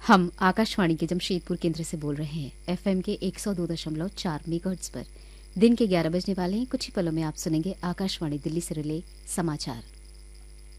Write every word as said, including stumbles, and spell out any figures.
हम आकाशवाणी के जमशेदपुर केंद्र से बोल रहे हैं। एफएम के एक सौ दो दशमलव चार मेगाहर्ट्ज पर दिन के ग्यारह बजने वाले हैं। कुछ ही पलों में आप सुनेंगे आकाशवाणी दिल्ली से रिले समाचार।